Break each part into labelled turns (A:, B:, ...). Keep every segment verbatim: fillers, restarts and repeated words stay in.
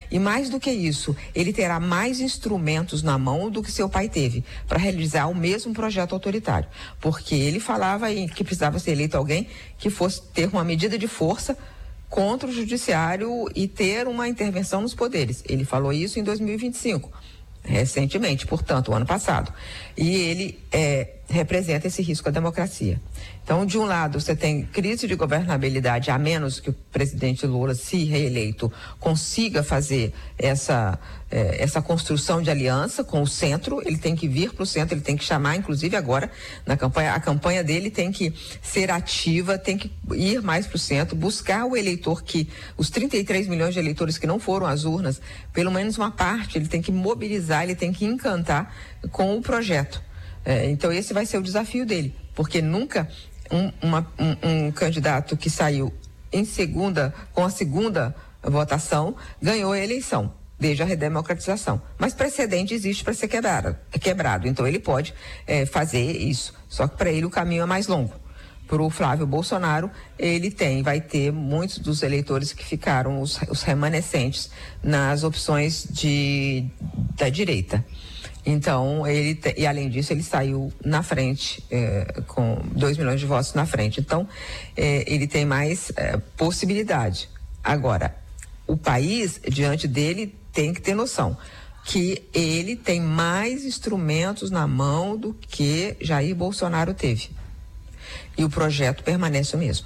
A: E mais do que isso, ele terá mais instrumentos na mão do que seu pai teve para realizar o mesmo projeto autoritário. Porque ele falava em que precisava ser eleito alguém que fosse ter uma medida de força contra o judiciário e ter uma intervenção nos poderes. Ele falou isso em dois mil e vinte e cinco, recentemente, portanto, o ano passado. E ele é, representa esse risco à democracia. Então, de um lado, você tem crise de governabilidade, a menos que o presidente Lula, se reeleito, consiga fazer essa, eh, essa construção de aliança com o centro. Ele tem que vir para o centro, ele tem que chamar, inclusive agora, na campanha, a campanha dele tem que ser ativa, tem que ir mais para o centro, buscar o eleitor que, os trinta e três milhões de eleitores que não foram às urnas, pelo menos uma parte, ele tem que mobilizar, ele tem que encantar com o projeto. É, então esse vai ser o desafio dele, porque nunca um, uma, um, um candidato que saiu em segunda, com a segunda votação, ganhou a eleição, desde a redemocratização. Mas precedente existe para ser quebrado, quebrado, então ele pode é, fazer isso, só que para ele o caminho é mais longo. Para o Flávio Bolsonaro, ele tem, vai ter muitos dos eleitores que ficaram, os, os remanescentes, nas opções de, da direita. Então, ele, te, e além disso, ele saiu na frente, é, com dois milhões de votos na frente. Então, é, ele tem mais é, possibilidade. Agora, o país, diante dele, tem que ter noção que ele tem mais instrumentos na mão do que Jair Bolsonaro teve. E o projeto permanece o mesmo.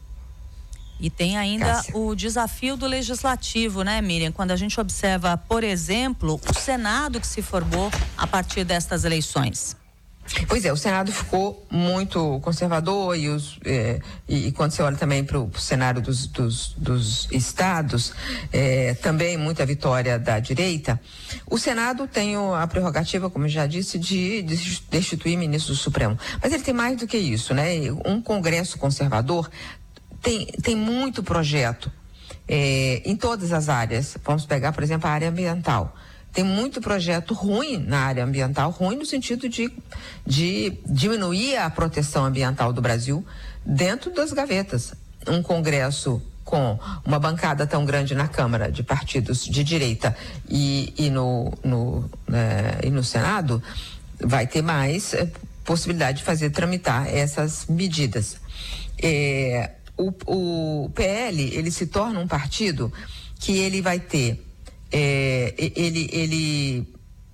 B: E tem ainda Cássia. O desafio do legislativo, né, Miriam? Quando a gente observa, por exemplo, o Senado que se formou a partir destas eleições.
A: Pois é, o Senado ficou muito conservador e, os, é, e, e quando você olha também para o cenário dos, dos, dos estados, é, também muita vitória da direita. O Senado tem a prerrogativa, como eu já disse, de, de destituir ministros do Supremo. Mas ele tem mais do que isso, né? Um Congresso conservador tem, tem muito projeto é, em todas as áreas. Vamos pegar, por exemplo, a área ambiental. Tem muito projeto ruim na área ambiental, ruim no sentido de, de diminuir a proteção ambiental do Brasil dentro das gavetas. Um Congresso com uma bancada tão grande na Câmara de partidos de direita e, e, no, no, é, e no Senado vai ter mais é, possibilidade de fazer tramitar essas medidas. É, o, o P L, ele se torna um partido que ele vai ter É, ele, ele,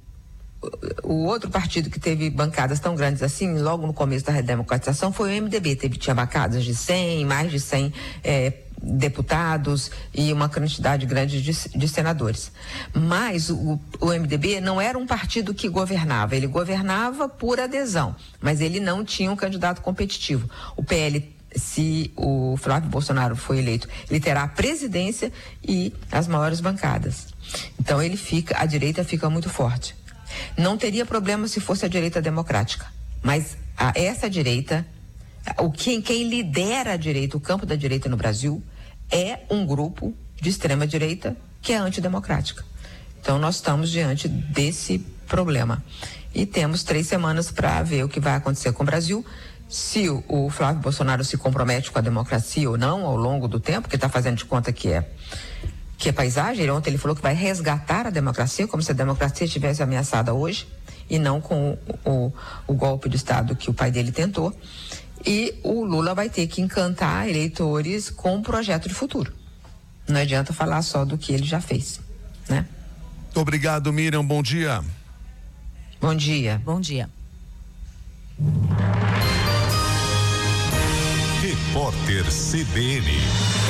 A: o outro partido que teve bancadas tão grandes assim, logo no começo da redemocratização, foi o M D B, teve, tinha bancadas de cem, mais de cem é, deputados e uma quantidade grande de, de senadores. Mas o, o M D B não era um partido que governava, ele governava por adesão, mas ele não tinha um candidato competitivo. O P L, se o Flávio Bolsonaro for eleito, ele terá a presidência e as maiores bancadas. Então ele fica, a direita fica muito forte. Não teria problema se fosse a direita democrática, mas a, essa direita, o quem, quem lidera a direita, o campo da direita no Brasil, é um grupo de extrema direita que é antidemocrática. Então nós estamos diante desse problema e temos três semanas para ver o que vai acontecer com o Brasil. Se o, o Flávio Bolsonaro se compromete com a democracia ou não ao longo do tempo, que está fazendo de conta que é que é paisagem. Ontem ele falou que vai resgatar a democracia, como se a democracia estivesse ameaçada hoje, e não com o, o, o golpe de Estado que o pai dele tentou. E o Lula vai ter que encantar eleitores com um projeto de futuro. Não adianta falar só do que ele já fez, né?
C: Obrigado, Miriam. Bom dia.
A: Bom dia.
B: Bom dia.
D: Repórter C B N.